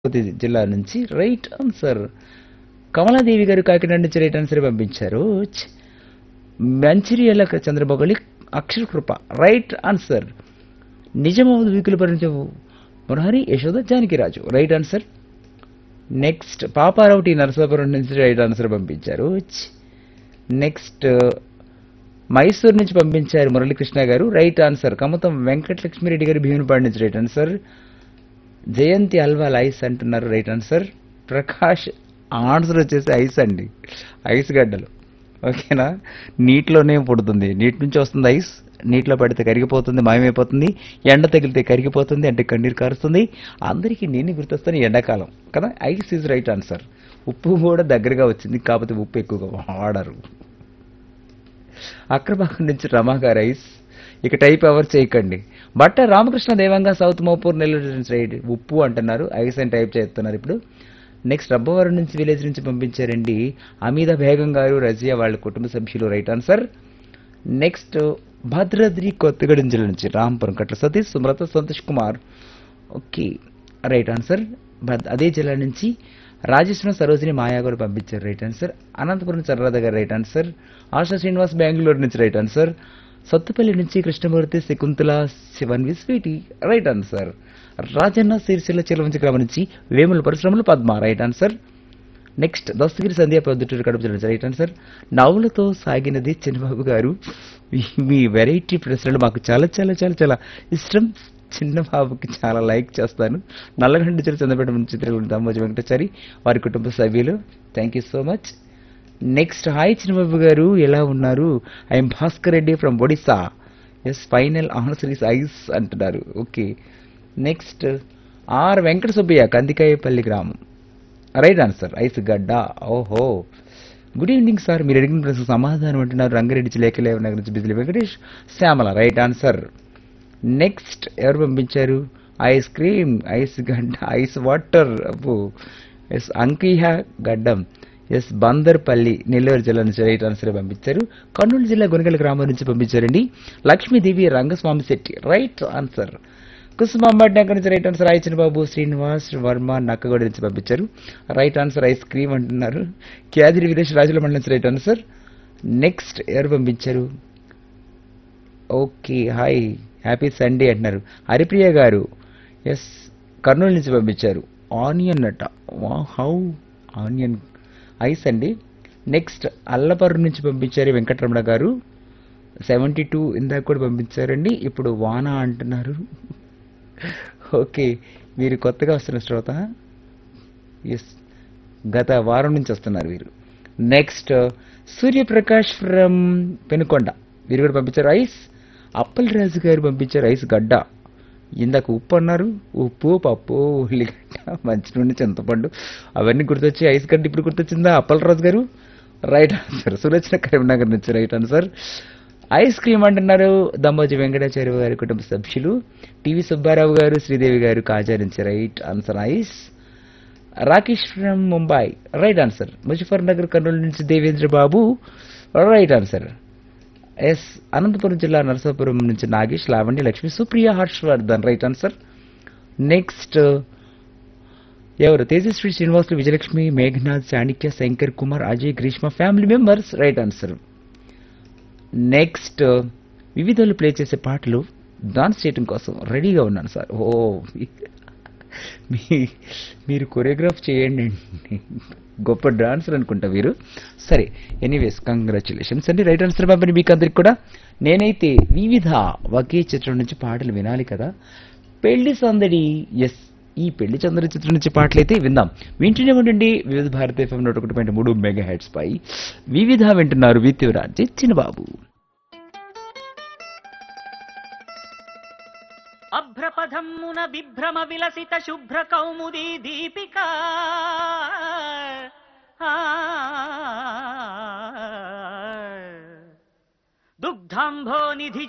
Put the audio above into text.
తిరుపతి జిల్లా నుంచి right answer. Kamaladevi గారు కాకినాడ నుంచి రైట్ ఆన్సర్ పంపించారు. మంచిర్యాల చంద్రబాబు అక్షర కృప రైట్ ఆన్సర్. నిజామాబాద్ వీకులపరి నుంచి Murahari Yashoda Janakiraju right answer. Next Paparao T Narasapuram నుంచి రైట్ ఆన్సర్ పంపించారు. నెక్స్ట్ మైసూర్ నుంచి పంపించారు మురళీకృష్ణ గారు రైట్ ఆన్సర్. కమతం వెంకటలక్ష్మిరెడ్డి గారు భీమునిపాడు నుంచి రైట్ ఆన్సర్. జయంతి అల్వాల్ ఐస్ అంటున్నారు రైట్ ఆన్సర్. ప్రకాష్ ఆన్సర్ వచ్చేసి ఐస్ అండి, ఐస్ గడ్డలు. ఓకేనా, నీటిలోనే పుడుతుంది, నీటి నుంచి వస్తుంది ఐస్. నీటిలో పడితే కరిగిపోతుంది, మాయమైపోతుంది. ఎండ తగిలితే కరిగిపోతుంది, అంటే కన్నీరు కారుస్తుంది. అందరికీ నేను గుర్తొస్తాను ఎండాకాలం కదా. Ice is right answer. ఉప్పు కూడా దగ్గరగా వచ్చింది, కాకపోతే ఉప్పు ఎక్కువగా వాడరు. అక్రభాగం నుంచి రమాగారు ఐస్. ఇక టైప్ ఎవరు చేయకండి. బట్ట రామకృష్ణ దేవంగా సౌత్ మోపూర్ నెల్లూరు సైడ్ ఉప్పు అంటున్నారు, ఐస్ అని టైప్ చేస్తున్నారు ఇప్పుడు. నెక్స్ట్ రబ్బవరం నుంచి విలేజ్ నుంచి పంపించారండి అమీద బేగం గారు, రజియా వాళ్ళ కుటుంబ సభ్యులు right answer. Next Bhadradri Kothagudem జిల్లా నుంచి రాంపురం కట్ల Satish, Sumalatha, Santosh Kumar okay right answer. అదే జిల్లా నుంచి రాజేశ్వరం, సరోజిని, మాయా కూడా పంపించారు రైట్ ఆన్సర్. అనంతపురం చర్రాధ గారు రైట్ ఆన్సర్. ఆశా శ్రీనివాస్ బెంగళూరు నుంచి రైట్ ఆన్సర్. సత్తుపల్లి నుంచి Krishnamurthy, Shakuntala, Shivanvi, Sweety right answer. Rajanna Sircilla చిలవంచి గ్రామం నుంచి వేముల పరిశ్రమలు Padma right answer. Next Dastagiri సంధ్య పొద్దుటూరు కడప జిల్లా నుంచి రైట్ ఆన్సర్. నవ్వులతో సాగినది చిన్నబాబు గారు. మీ వెరైటీ ప్రశ్నలు మాకు చాలా చాలా చాలా చాలా ఇష్టం. చిన్నబాబుకి చాలా లైక్ చేస్తాను. నల్లగండ జిల్లా చంద్రపేట నుంచి తిరుగుడు దామోజీ వెంకటాచారి వారి కుటుంబ సభ్యులు thank you so much. Next hi చిన్నబాబు గారు ఎలా ఉన్నారు? I'm Bhaskar Reddy from Odisha. Yes final answer is ice అంటున్నారు. Okay next are Venkata Subbaiah, Kandikayapalli గ్రామం రైట్ ఆన్సర్. ఐస్ గడ్డ. ఓహో గుడ్ ఈవినింగ్ సార్, మీరు అడిగిన ప్రశ్న సమాధానం అంటున్నారు రంగారెడ్డి జిల్లా నగర్ నుంచి Bijili Venkatesh, Shyamala right answer. Next ఎవరు పంపించారు? ఐస్ క్రీమ్, ఐస్ గడ్డ, ఐస్ వాటర్. అబ్బో ఎస్ అంకిహ గడ్డం. ఎస్ బందర్పల్లి నెల్లూరు జిల్లా నుంచి రైట్ ఆన్సర్ పంపించారు. కర్నూలు జిల్లా గొనగల గ్రామం నుంచి పంపించారండి లక్ష్మీదేవి రంగస్వామి శెట్టి రైట్ ఆన్సర్. కుసుమాంబట్ నగర్ నుంచి రైట్ ఆన్సర్. రాయచంద్ర బాబు, శ్రీనివాస్ వర్మ నక్కగొడ నుంచి పంపించారు రైట్ ఆన్సర్. ఐస్ క్రీమ్ అంటున్నారు. క్యాదిరి విదేశ్ రాజుల మండలి నుంచి రైట్ ఆన్సర్. నెక్స్ట్ ఎవరు పంపించారు? ఓకే హాయ్ హ్యాపీ సండే అంటున్నారు హరిప్రియ గారు. ఎస్ కర్నూలు నుంచి పంపించారు. ఆనియన్ అట, హౌ ఆనియన్ ఐస్ అండి. నెక్స్ట్ అల్లపర్రు నుంచి పంపించారు వెంకటరమణ గారు 72 ఇందాక కూడా పంపించారండి. ఇప్పుడు వాన అంటున్నారు. ఓకే వీరు కొత్తగా వస్తున్న శ్రోత. ఎస్ గత వారం నుంచి వస్తున్నారు వీరు. నెక్స్ట్ సూర్యప్రకాష్ ఫ్రమ్ పెనుకొండ వీరు కూడా పంపించారు ఐస్. అప్పలరాజు గారు పంపించారు ఐస్ గడ్డ. ఇందాక ఉప్పు అన్నారు, ఉప్పు, పప్పు, ఉల్లిగడ్డ, మంచినూనె, చింతపండు అవన్నీ గుర్తొచ్చి ఐస్ గడ్డ ఇప్పుడు గుర్తొచ్చిందా అప్పలరాజు గారు రైట్ ఆన్సర్. సులోచన కరీంనగర్ నుంచి రైట్ ఆన్సర్. ఐస్ క్రీమ్ అంటున్నారు దమ్మోజీ వెంకటాచార్య గారి కుటుంబ సభ్యులు. టీవీ సుబ్బారావు గారు, శ్రీదేవి గారు కాజా నుంచి right answer ice. Rakesh from Mumbai right answer. Muzaffar Nagar Kurnool నుంచి దేవేంద్ర బాబు రైట్ ఆన్సర్. ఎస్ అనంతపురం జిల్లా నరసాపురం నుంచి Nagesh, Lavanya, Lakshmi, Supriya, Harshavardhan right answer. Next ఎవరు? Tejaswi, Srinivasulu, Vijayalakshmi, Meghnath, Chanakya, Shankar Kumar, Ajay, Greeshma family members right answer. Next వివిధలు play చేసే పాటలు డాన్స్ చేయడం కోసం రెడీగా ఉన్నాను సార్. ఓ మీరు కొరియోగ్రాఫ్ చేయండి అండి, గొప్ప డాన్సర్ అనుకుంటా వీరు. సరే ఎనీవేస్ కంగ్రాచులేషన్స్ అండి రైట్ ఆన్సర్ పంపిణీ మీకు అందరికి కూడా. నేనైతే వివిధ ఒకే చిత్రం నుంచి పాటలు వినాలి కదా. పెళ్లి సందడి ఎస్ ఈ పెళ్లి చందడి చిత్రం నుంచి పాటలైతే విందాం. వింటూనే ఉండండి వివిధ భారత FM 101.3 మెగా హెడ్స్ పై. వివిధ వింటున్నారు విత్యురాజ్ చిన్నబాబు. అభ్రపథమున విభ్రమ విలసిత శుభ్ర కౌముదీ దీపిక దుగ్ధాంభో నిధి